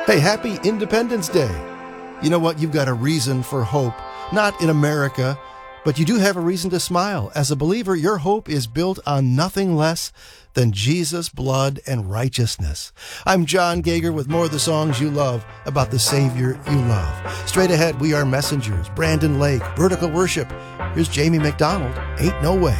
Hey, happy Independence Day. You know what? You've got a reason for hope. Not in America, but you do have a reason to smile. As a believer, your hope is built on nothing less than Jesus' blood and righteousness. I'm John Gager with more of the songs you love about the Savior you love. Straight ahead, We Are Messengers, Brandon Lake, Vertical Worship. Here's Jamie McDonald, Ain't No Way.